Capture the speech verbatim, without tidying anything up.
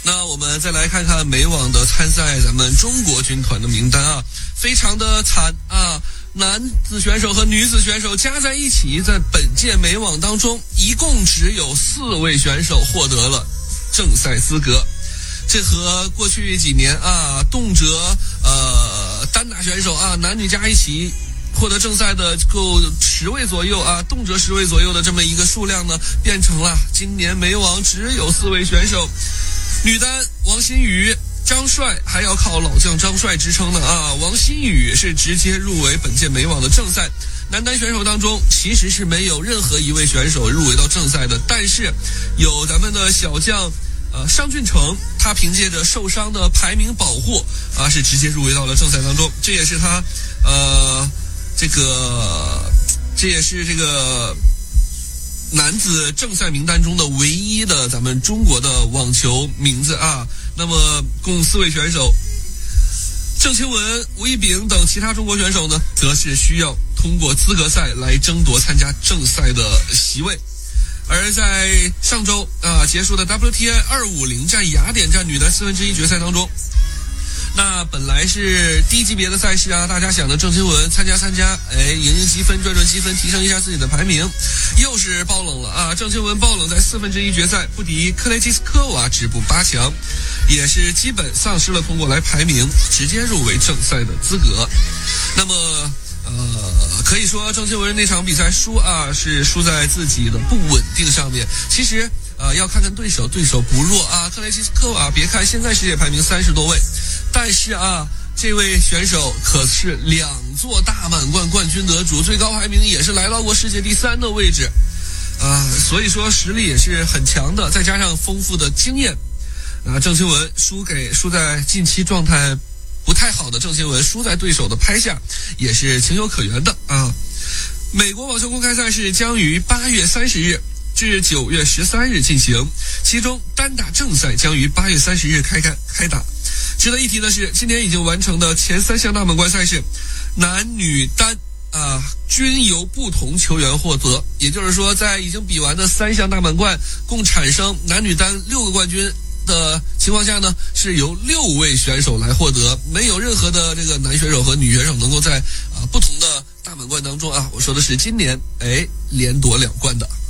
那我们再来看看美网的参赛咱们中国军团的名单啊，非常的惨啊！男子选手和女子选手加在一起，在本届美网当中，一共只有四位选手获得了正赛资格。这和过去几年啊，动辄呃单打选手啊，男女加一起获得正赛的够十位左右啊，动辄十位左右的这么一个数量呢，变成了今年美网只有四位选手。女单王欣雨、张帅还要靠老将张帅支撑呢啊！王欣雨是直接入围本届美网的正赛。男单选手当中其实是没有任何一位选手入围到正赛的，但是有咱们的小将呃尚俊成，他凭借着受伤的排名保护啊，是直接入围到了正赛当中。这也是他呃这个这也是这个。男子正赛名单中的唯一的咱们中国的网球名字啊，那么共四位选手，郑钦文、吴一丙等其他中国选手呢，则是需要通过资格赛来争夺参加正赛的席位。而在上周啊结束的 W T A 二五零站雅典站女单四分之一决赛当中，那本来是低级别的赛事啊，大家想着郑钦文参加参加，哎，赢赢积分，赚赚积分，提升一下自己的排名，又是爆冷了啊！郑钦文爆冷，在四分之一决赛不敌克雷基斯科娃，止步八强，也是基本丧失了通过来排名，直接入围正赛的资格。那么呃，可以说郑钦文那场比赛输啊，是输在自己的不稳定上面。其实呃，要看看对手，对手不弱啊，克雷基斯科娃，别看现在世界排名三十多位，但是啊，这位选手可是两座大满贯冠军得主，最高排名也是来到过世界第三的位置啊，所以说实力也是很强的，再加上丰富的经验啊，郑钦文输给输在近期状态不太好的郑钦文输在对手的拍下，也是情有可原的啊。美国网球公开赛事将于八月三十日至九月十三日进行，其中单打正赛将于八月三十日开开开打。值得一提的是，今年已经完成的前三项大满贯赛事，男女单啊均由不同球员获得，也就是说，在已经比完的三项大满贯共产生男女单六个冠军的情况下呢，是由六位选手来获得，没有任何的这个男选手和女选手能够在啊不同的大满贯当中啊，我说的是今年哎连夺两冠的。